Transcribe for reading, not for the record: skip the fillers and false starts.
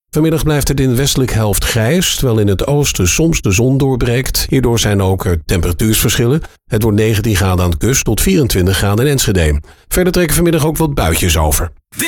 Vanmiddag blijft het in de westelijke helft grijs, terwijl in het oosten soms de zon doorbreekt. Hierdoor zijn ook temperatuursverschillen. Het wordt 19 graden aan de kust tot 24 graden in Enschede. Verder trekken vanmiddag ook wat buitjes over.